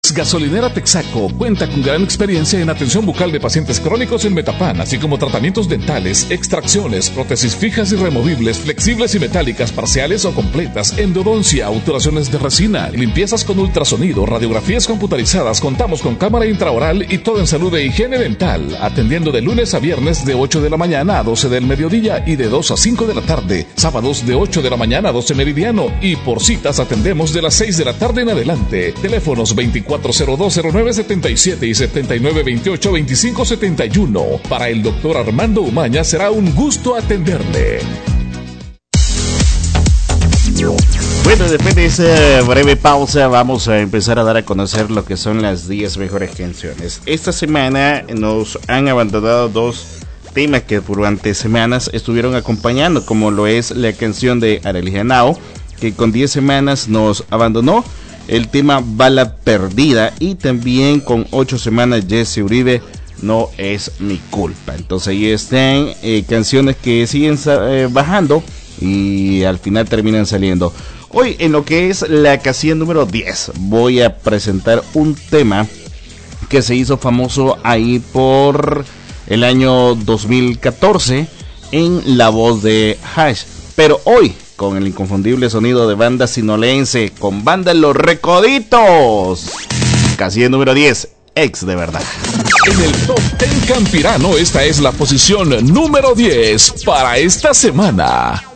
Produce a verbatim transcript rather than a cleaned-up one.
Ex Gasolinera Texaco cuenta con gran experiencia en atención bucal de pacientes crónicos en Metapan, así como tratamientos dentales, extracciones, prótesis fijas y removibles, flexibles y metálicas parciales o completas, endodoncia, obturaciones de resina, limpiezas con ultrasonido, radiografías computarizadas. Contamos con cámara intraoral y todo en salud e higiene dental, atendiendo de lunes a viernes de ocho de la mañana a doce del mediodía y de dos a cinco de la tarde, sábados de ocho de la mañana a doce meridiano, y por citas atendemos de las seis de la tarde en adelante. Teléfonos veinticuatro cero dos cero nueve setenta y siete y setenta y nueve veintiocho veinticinco setenta y uno. Para el doctor Armando Umaña será un gusto atenderle. Bueno, después de esa breve pausa vamos a empezar a dar a conocer lo que son las diez mejores canciones. Esta semana nos han abandonado dos temas que durante semanas estuvieron acompañando, como lo es la canción de Arely Janao, que con diez semanas nos abandonó, el tema Bala Perdida, y también con ocho semanas Jesse Uribe, No Es Mi Culpa. Entonces ahí están eh, canciones que siguen eh, bajando y al final terminan saliendo. Hoy en lo que es la casilla número diez voy a presentar un tema que se hizo famoso ahí por el año dos mil catorce en la voz de Hash, pero hoy con el inconfundible sonido de banda sinolense, con banda Los Recoditos. Casilla número diez, Ex de Verdad. En el Top diez Campirano, esta es la posición número diez para esta semana.